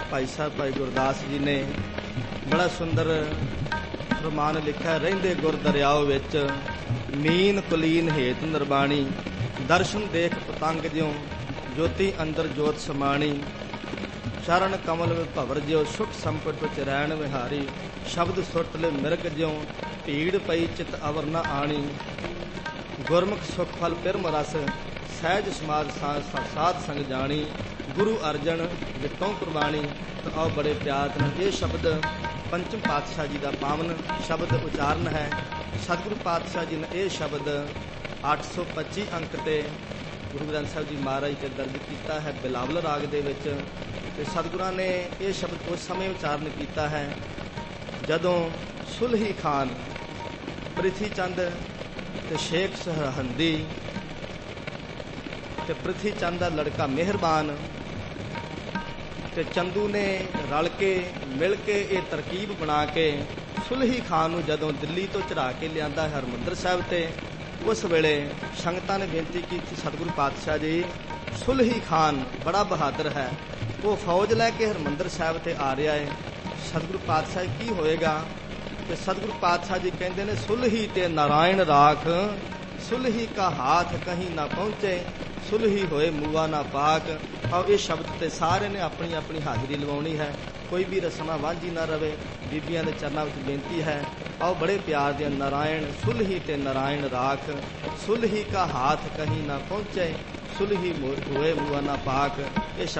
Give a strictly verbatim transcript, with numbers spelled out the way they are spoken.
भाई साहब भाई गुरदास जी ने बड़ा सुंदर फरमान लिखा। रहिंदे गुर दरियाओ विच मीन कुलीन हेत नरबाणी, दर्शन देख पतंग ज्यों ज्योति अंदर जोत समाणी। चरण कमल में भवर ज्यों सुख संपट विच रैण विहारी, शब्द सुट ले मिरग ज्यों भीड़ पई चित अवर न आणी। गुरमुख सुख फल पिरम रस सहज समाज साध संग जानी, गुरु अर्जन विटों कुर्बानी। तो आओ बड़े प्यार नाल ये शब्द पंचम पातशाह जी का पावन शब्द उचारण है। सतगुरु पातशाह जी ने यह शब्द अठ सौ पच्ची अंक ते गुरु ग्रंथ साहिब जी महाराज ते दर्ज किया है बिलावल राग दे विच। ते सतगुरां ने यह शब्द उस समय उचारण किया है जदों सुलही खान प्रिथी चंद ते शेख सरहंदी ते प्रिथी चंद का लड़का मेहरबान ते चंदू ने रल के मिल के ये तरकीब बना के सुलही खान नूं जदों दिल्ली तो चढ़ा के लिया हरमंदर साहिब ते, उस वेले संगतां ने बेनती की सतगुरु पातशाह जी सुलही खान बड़ा बहादुर है, वो फौज लैके हरमंदर साहिब ते आ रहा है, सतगुरु पातशाह की होएगा। ते सतगुरु पातशाह जी कहते ने सुलही ते नारायण राख, सुलही का हाथ कहीं ना पहुँचे, सुलही होए मुआ ना पाक। और ये शब्द ते सारे ने अपनी अपनी हाजिरी लवाउणी है, कोई भी रस्म वांझी ना रवे। बीबियां दे चरनां विच बेनती है, आओ बड़े प्यार दे नारायण सुलही ते नारायण राख, सुलही का हाथ कहीं ना पहुँचे, सुलही होए मुआ ना पाक। ये